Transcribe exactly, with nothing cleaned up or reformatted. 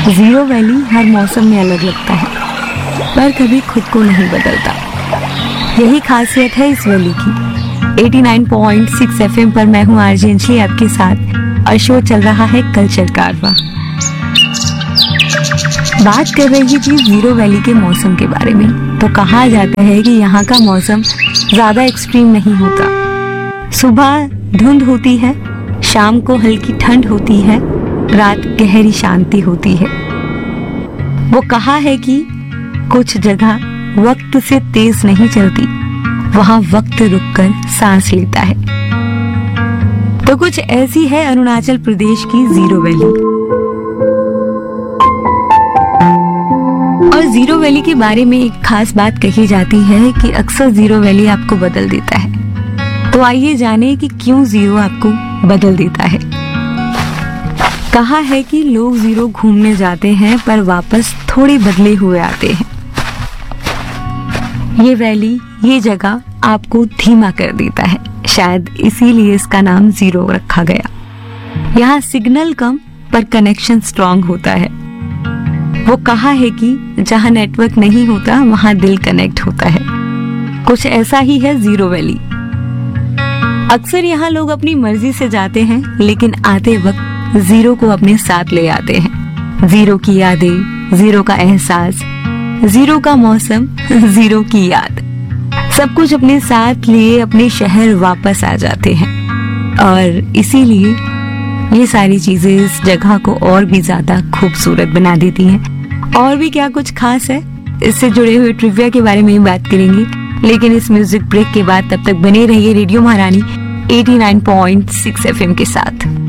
Zero valley हर मौसम में अलग लगता है, पर कभी खुद को नहीं बदलता। यही खासियत है इस वैली की। नवासी पॉइंट छह एफएम पर मैं हूँ आरजे अंजलि आपके साथ और शो चल रहा है कल्चर कारवां। बात कर रही थी जीरो वैली के मौसम के बारे में। तो कहा जाता है कि यहाँ का मौसम ज्यादा एक्सट्रीम नहीं होता। सुबह धुंध होती है, शाम को हल्की ठंड होती है, रात गहरी शांति होती है। वो कहा है कि कुछ जगह वक्त से तेज नहीं चलती, वहां वक्त रुककर सांस लेता है। तो कुछ ऐसी है अरुणाचल प्रदेश की जीरो वैली। और जीरो वैली के बारे में एक खास बात कही जाती है कि अक्सर जीरो वैली आपको बदल देता है। तो आइए जाने कि क्यों जीरो आपको बदल देता है। कहा है कि लोग जीरो घूमने जाते हैं पर वापस थोड़े बदले हुए आते हैं। ये वैली, ये जगह आपको धीमा कर देता है, शायद इसीलिए इसका नाम जीरो रखा गया। यहाँ सिग्नल कम पर कनेक्शन स्ट्रॉन्ग होता है। वो कहा है कि जहाँ नेटवर्क नहीं होता वहाँ दिल कनेक्ट होता है। कुछ ऐसा ही है जीरो वैली। अक्सर यहाँ लोग अपनी मर्जी से जाते हैं, लेकिन आते वक्त जीरो को अपने साथ ले आते हैं। जीरो की यादें, जीरो का एहसास, जीरो का मौसम, जीरो की याद, सब कुछ अपने साथ लिए अपने शहर वापस आ जाते हैं। और इसीलिए ये सारी चीजें इस जगह को और भी ज्यादा खूबसूरत बना देती हैं। और भी क्या कुछ खास है, इससे जुड़े हुए ट्रिविया के बारे में बात करेंगे, लेकिन इस म्यूजिक ब्रेक के बाद। तब तक बने रहिए रेडियो महारानी नवासी पॉइंट छह एफएम के साथ।